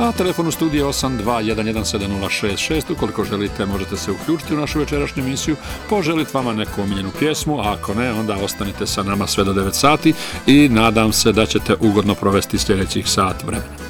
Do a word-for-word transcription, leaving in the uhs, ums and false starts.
a telefon u studiju je osam dva jedan jedan sedam nula šest šest. Ukoliko želite, možete se uključiti u našu večerašnju emisiju, poželiti vama neku omiljenu pjesmu, a ako ne, onda ostanite sa nama sve do devet sati i nadam se da ćete ugodno provesti sljedećih sat vremena.